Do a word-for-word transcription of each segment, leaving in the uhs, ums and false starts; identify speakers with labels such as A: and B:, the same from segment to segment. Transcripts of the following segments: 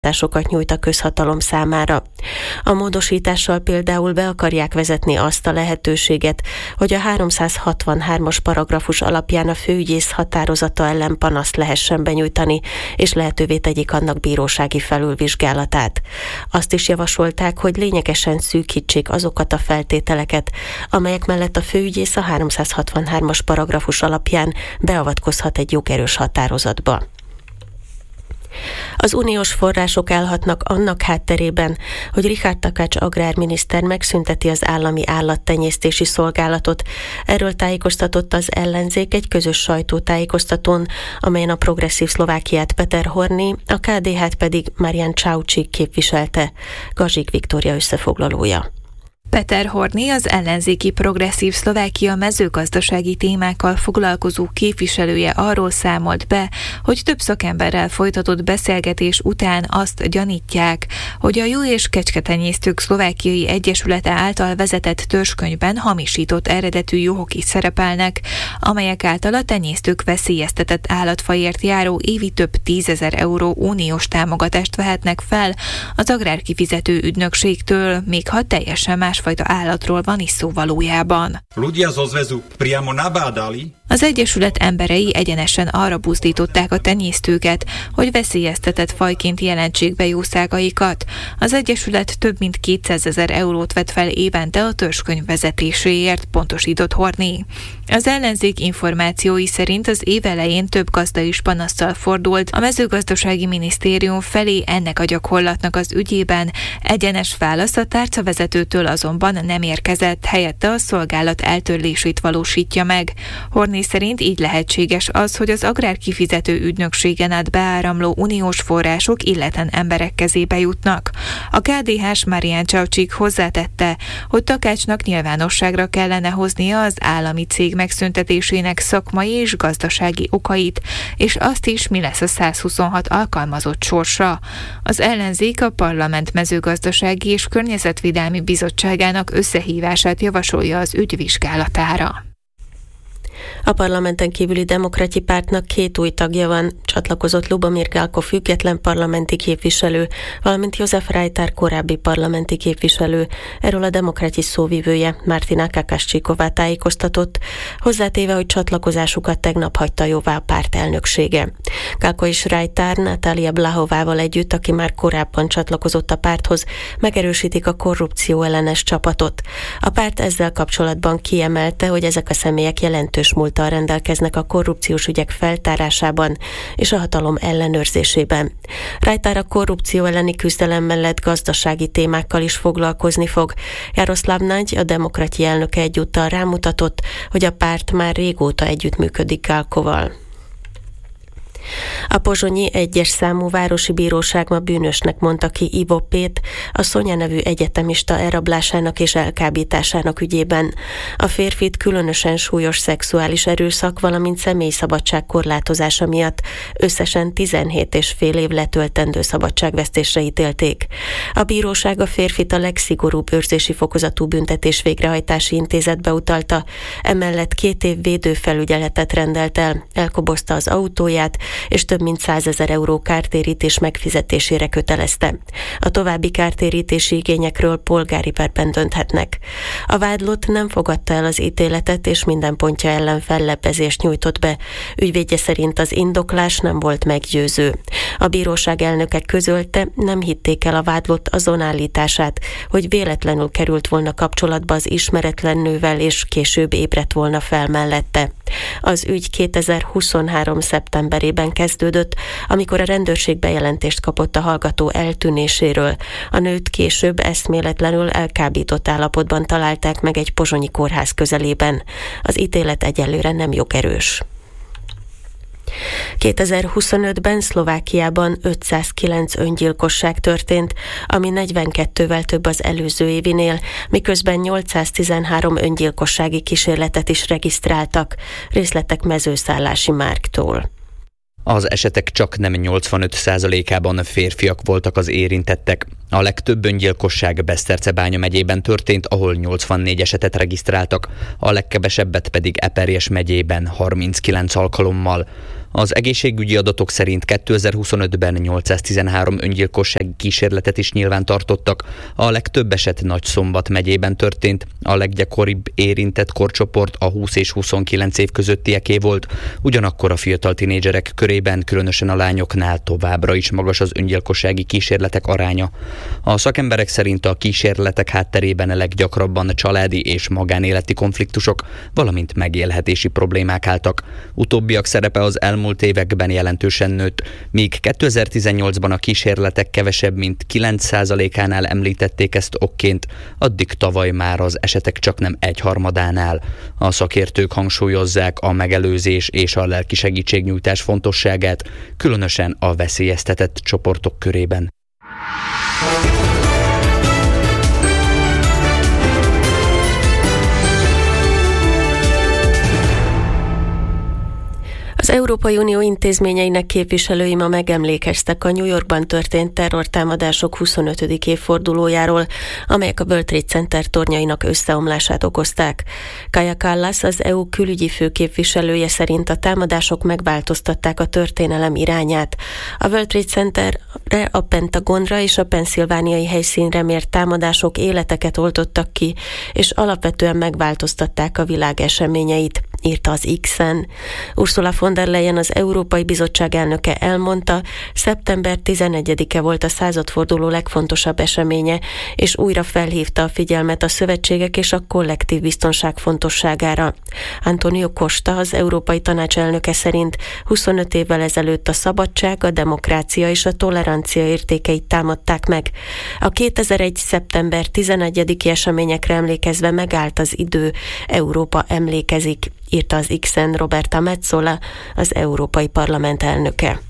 A: szolgáltatásokat nyújt a közhatalom számára. A módosítással például be akarják vezetni azt a lehetőséget, hogy a háromszázhatvanhármas paragrafus alapján a főügyész határozata ellen panaszt lehessen benyújtani, és lehetővé tegyék annak bírósági felülvizsgálatát. Azt is javasolták, hogy lényegesen szűkítsék azokat a feltételeket, amelyek mellett a főügyész a háromszázhatvanhármas paragrafus alapján beavatkozhat egy jogerős határozatba. Az uniós források állhatnak annak hátterében, hogy Richard Takács agrárminiszter megszünteti az állami állattenyésztési szolgálatot. Erről tájékoztatott az ellenzék egy közös sajtótájékoztatón, amelyen a Progresszív Szlovákiát Peter Horný, a ká dé hát pedig Marian Čaučík képviselte. Gazsik Viktória összefoglalója.
B: Peter Horný, az ellenzéki Progresszív Szlovákia mezőgazdasági témákkal foglalkozó képviselője arról számolt be, hogy több szakemberrel folytatott beszélgetés után azt gyanítják, hogy a Jó és Kecsketenyésztők Szlovákiai Egyesülete által vezetett törzskönyvben hamisított eredetű juhok is szerepelnek, amelyek által a tenyésztők veszélyeztetett állatfajért járó évi több tízezer euró uniós támogatást vehetnek fel az agrárkifizető ügynökségtől, még ha teljesen más fajta állatról van is szó valójában. Az Egyesület emberei egyenesen arra buzdították a tenyésztőket, hogy veszélyeztetett fajként jelentsék be jószágaikat. Az Egyesület több mint kétszázezer eurót vett fel évente a törzskönyv vezetéséért, pontosított Horný. Az ellenzék információi szerint az év elején több gazda is panasszal fordult a mezőgazdasági minisztérium felé ennek a gyakorlatnak az ügyében. Egyenes válasz a tárcavezetőtől azonban nem érkezett, helyette a szolgálat eltörlését valósítja meg. Horný szerint így lehetséges az, hogy az agrárkifizető ügynökségen át beáramló uniós források illetlen emberek kezébe jutnak. A ká dé hás Marian Čaučík hozzátette, hogy Takácsnak nyilvánosságra kellene hoznia az állami cég megszüntetésének szakmai és gazdasági okait, és azt is, mi lesz a százhuszonhat alkalmazott sorsa. Az ellenzék a Parlament Mezőgazdasági és Környezetvédelmi Bizottságának összehívását javasolja az ügy vizsgálatára.
A: A parlamenten kívüli Demokrati Pártnak két új tagja van, csatlakozott Lubomir Galko független parlamenti képviselő, valamint József Rajtár korábbi parlamenti képviselő. Erről a Demokrati szóvivője Martina Kakascsiková tájékoztatott, hozzátéve, hogy csatlakozásukat tegnap hagyta jóvá a párt elnöksége. Galko és Rajtár Natália Blahovával együtt, aki már korábban csatlakozott a párthoz, megerősítik a korrupció ellenes csapatot. A párt ezzel kapcsolatban kiemelte, hogy ezek a személyek jelentős múlttal rendelkeznek a korrupciós ügyek feltárásában és a hatalom ellenőrzésében. Rajtár a korrupció elleni küzdelem mellett gazdasági témákkal is foglalkozni fog. Jaroszláv Nagy, a Demokrati elnöke egyúttal rámutatott, hogy a párt már régóta együttműködik Galkoval. A pozsonyi egyes számú városi bíróság ma bűnösnek mondta ki Ivo P-t, a Szonya nevű egyetemista elrablásának és elkábításának ügyében. A férfit különösen súlyos szexuális erőszak, valamint személyszabadság korlátozása miatt összesen tizenhét és fél év letöltendő szabadságvesztésre ítélték. A bíróság a férfit a legszigorúbb őrzési fokozatú büntetés végrehajtási intézetbe utalta, emellett két év védőfelügyeletet rendelt el, elkobozta az autóját, és több mint százezer euró kártérítés megfizetésére kötelezte. A további kártérítési igényekről polgári perben dönthetnek. A vádlott nem fogadta el az ítéletet, és minden pontja ellen fellebbezést nyújtott be. Ügyvédje szerint az indoklás nem volt meggyőző. A bíróság elnöke közölte, nem hitték el a vádlott azon állítását, hogy véletlenül került volna kapcsolatba az ismeretlen nővel, és később ébredt volna fel mellette. Az ügy kétezer-huszonhárom szeptemberében kezdődött, amikor a rendőrség bejelentést kapott a hallgató eltűnéséről. A nőt később eszméletlenül elkábított állapotban találták meg egy pozsonyi kórház közelében. Az ítélet egyelőre nem jogerős. kétezer-huszonötben Szlovákiában ötszázkilenc öngyilkosság történt, ami negyvenkettővel több az előző évinél, miközben nyolcszáztizenhárom öngyilkossági kísérletet is regisztráltak. Részletek Mezőszállási Márktól.
C: Az esetek csak nem nyolcvanöt százalékában férfiak voltak az érintettek. A legtöbb öngyilkosság Besztercebánya megyében történt, ahol nyolcvannégy esetet regisztráltak, a legkevesebbet pedig Eperjes megyében harminckilenc alkalommal. Az egészségügyi adatok szerint kétezer-huszonötben nyolcszáztizenhárom öngyilkossági kísérletet is nyilván tartottak. A legtöbb eset Nagyszombat megyében történt. A leggyakoribb érintett korcsoport a húsz és huszonkilenc év közöttieké volt. Ugyanakkor a fiatal tinédzserek körében, különösen a lányoknál továbbra is magas az öngyilkossági kísérletek aránya. A szakemberek szerint a kísérletek hátterében leggyakrabban családi és magánéleti konfliktusok, valamint megélhetési problémák álltak. Utóbbiak szerepe az elmúlt években jelentősen nőtt, míg kétezer-tizennyolcban a kísérletek kevesebb mint kilenc százalékánál említették ezt okként, addig tavaly már az esetek csaknem egyharmadánál. A szakértők hangsúlyozzák a megelőzés és a lelki segítségnyújtás fontosságát, különösen a veszélyeztetett csoportok körében.
A: Az Európai Unió intézményeinek képviselői ma megemlékeztek a New Yorkban történt terrortámadások huszonötödik évfordulójáról, amelyek a World Trade Center tornyainak összeomlását okozták. Kaja Kallas, az é u külügyi főképviselője szerint a támadások megváltoztatták a történelem irányát. A World Trade Centerre, a Pentagonra és a pennsylvániai helyszínre mért támadások életeket oltottak ki, és alapvetően megváltoztatták a világ eseményeit, írta az X-en. Ursula von der Leyen, az Európai Bizottság elnöke elmondta, szeptember tizenegyedike volt a századforduló legfontosabb eseménye, és újra felhívta a figyelmet a szövetségek és a kollektív biztonság fontosságára. Antonio Costa, az Európai Tanács elnöke szerint huszonöt évvel ezelőtt a szabadság, a demokrácia és a tolerancia értékeit támadták meg. A kétezer-egy. szeptember tizenegyediki eseményekre emlékezve megállt az idő, Európa emlékezik, írta az X-en Roberta Metsola, az Európai Parlament elnöke.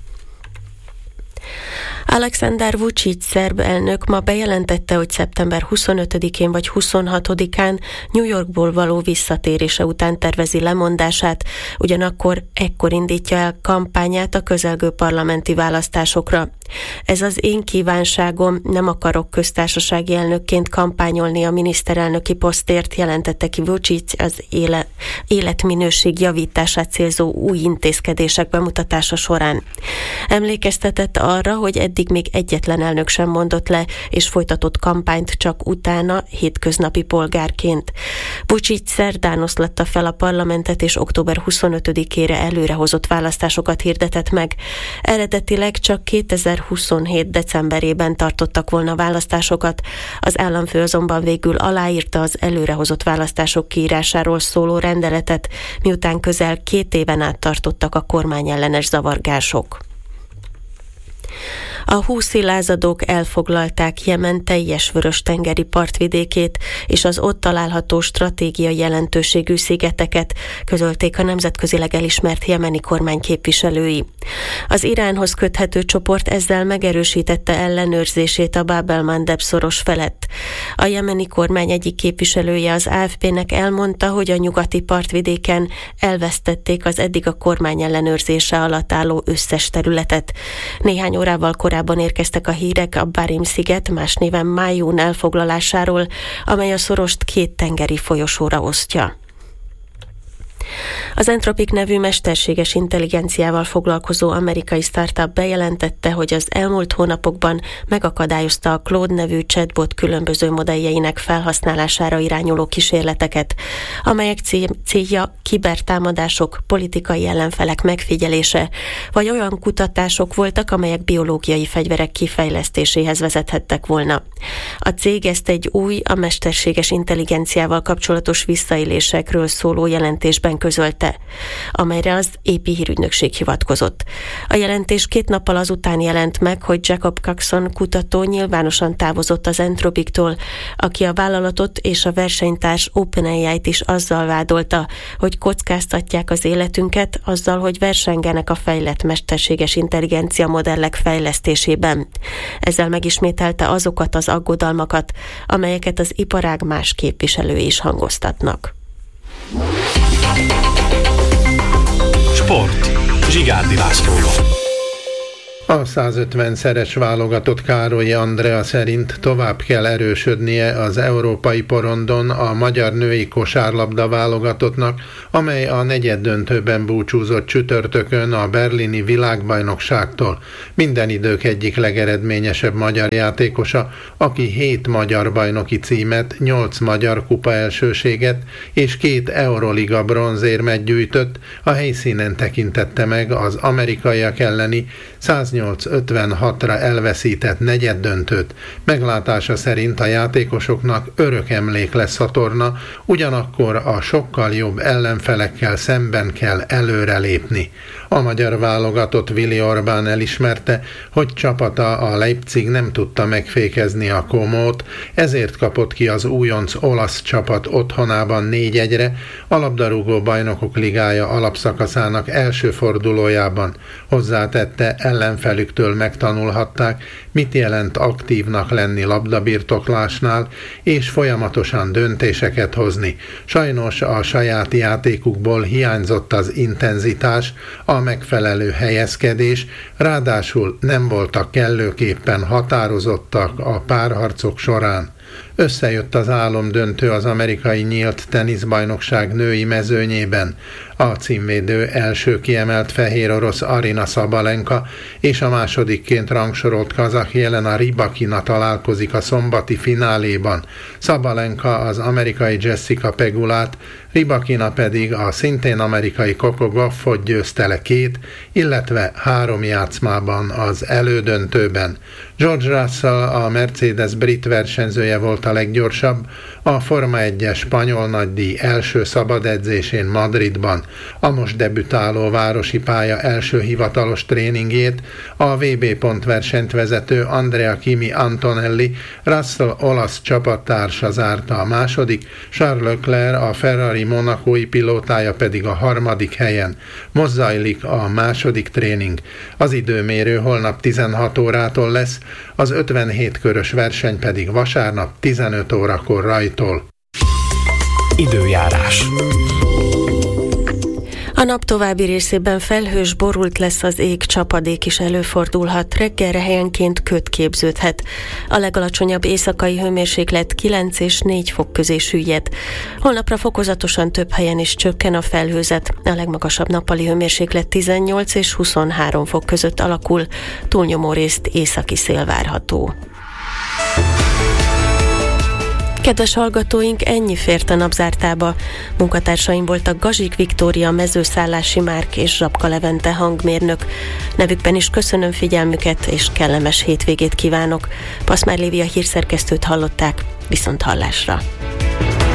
A: Alexander Vučić szerb elnök ma bejelentette, hogy szeptember huszonötödikén vagy huszonhatodikán New Yorkból való visszatérése után tervezi lemondását, ugyanakkor ekkor indítja el kampányát a közelgő parlamenti választásokra. Ez az én kívánságom, nem akarok köztársasági elnökként kampányolni a miniszterelnöki posztért, jelentette ki Vučić az éle, életminőség javítását célzó új intézkedések bemutatása során. Emlékeztetett arra, hogy eddig még egyetlen elnök sem mondott le, és folytatott kampányt csak utána, hétköznapi polgárként. Vučić szerdán oszlatta fel a parlamentet, és október huszonötödikére előrehozott választásokat hirdetett meg. Eredetileg csak kétezer-huszonhét. decemberében tartottak volna választásokat, az államfő azonban végül aláírta az előrehozott választások kiírásáról szóló rendeletet, miután közel két éven át tartottak a kormányellenes zavargások. A húszi lázadók elfoglalták Jemen teljes vörös-tengeri partvidékét és az ott található stratégiai jelentőségű szigeteket, közölték a nemzetközileg elismert jemeni kormány képviselői. Az Iránhoz köthető csoport ezzel megerősítette ellenőrzését a Bab el-Mandeb szoros felett. A jemeni kormány egyik képviselője az á ef pének elmondta, hogy a nyugati partvidéken elvesztették az eddig a kormány ellenőrzése alatt álló összes területet. Néhány órával korábban érkeztek a hírek a Barim-sziget, más néven Májún elfoglalásáról, amely a szorost két tengeri folyosóra osztja. Az Anthropic nevű mesterséges intelligenciával foglalkozó amerikai startup bejelentette, hogy az elmúlt hónapokban megakadályozta a Claude nevű chatbot különböző modelljeinek felhasználására irányuló kísérleteket, amelyek célja kibertámadások, politikai ellenfelek megfigyelése, vagy olyan kutatások voltak, amelyek biológiai fegyverek kifejlesztéséhez vezethettek volna. A cég ezt egy új, a mesterséges intelligenciával kapcsolatos visszaélésekről szóló jelentésben közölte, amelyre az á pé hírügynökség hivatkozott. A jelentés két nappal azután jelent meg, hogy Jacob Coxon kutató nyilvánosan távozott az Anthropictól, aki a vállalatot és a versenytárs OpenAI-t is azzal vádolta, hogy kockáztatják az életünket, azzal, hogy versengenek a fejlett mesterséges intelligencia modellek fejlesztésében. Ezzel megismételte azokat az aggodalmakat, amelyeket az iparág más képviselői is hangoztatnak.
D: Sport. Zsigárdi Lászlóval. A százötvenszeres válogatott Károlyi Andrea szerint tovább kell erősödnie az európai porondon a magyar női kosárlabda válogatottnak, amely a negyeddöntőben búcsúzott csütörtökön a berlini világbajnokságtól. Minden idők egyik legeredményesebb magyar játékosa, aki hét magyar bajnoki címet, nyolc magyar kupa elsőséget és két Euroliga bronzérmet gyűjtött, a helyszínen tekintette meg az amerikaiak elleni száznyolc ötvenhatra elveszített negyeddöntőt. Meglátása szerint a játékosoknak örök emlék lesz a torna, ugyanakkor a sokkal jobb ellenfelekkel szemben kell előrelépni. A magyar válogatott Vili Orbán elismerte, hogy csapata, a Leipzig nem tudta megfékezni a Comót, ezért kapott ki az újonc olasz csapat otthonában négy egyre, a labdarúgó bajnokok ligája alapszakaszának első fordulójában. Hozzátette, ellenfelüktől megtanulhatták, mit jelent aktívnak lenni labdabirtoklásnál, és folyamatosan döntéseket hozni. Sajnos a saját játékukból hiányzott az intenzitás, a megfelelő helyezkedés, ráadásul nem voltak kellőképpen határozottak a párharcok során. Összejött az álomdöntő az amerikai nyílt teniszbajnokság női mezőnyében. A címvédő első kiemelt fehér orosz Arina Sabalenka és a másodikként rangsorolt kazah Jelena Rybakina találkozik a szombati fináléban. Sabalenka az amerikai Jessica Pegulát, Rybakina pedig a szintén amerikai Coco Gauffot győzte le két, illetve három játszmában az elődöntőben. George Russell, a Mercedes brit versenyzője volt a leggyorsabb, a Forma egyes spanyol nagydíj első szabad edzésén Madridban. A most debütáló városi pálya első hivatalos tréningjét a vé bé pontversenyt vezető Andrea Kimi Antonelli, Russell olasz csapattársa zárta a második, Charles Leclerc, a Ferrari monacói pilótája pedig a harmadik helyen. Most zajlik a második tréning. Az időmérő holnap tizenhat órától lesz, az ötvenhét körös verseny pedig vasárnap tizenöt órakor rajtol.
E: Időjárás.
A: A nap további részében felhős, borult lesz az ég, csapadék is előfordulhat, reggelre helyenként köd képződhet. A legalacsonyabb éjszakai hőmérséklet kilenc és négy fok közé süllyed. Holnapra fokozatosan több helyen is csökken a felhőzet. A legmagasabb nappali hőmérséklet tizennyolc és huszonhárom fok között alakul, túlnyomó részt északi szél várható. Kedves hallgatóink, ennyi fért a napzártába. Munkatársaim voltak Gazsik Viktória, Mezőszállási Márk és Zsapka Levente hangmérnök. Nevükben is köszönöm figyelmüket, és kellemes hétvégét kívánok. Paszmár Lévia hírszerkesztőt hallották, viszont hallásra.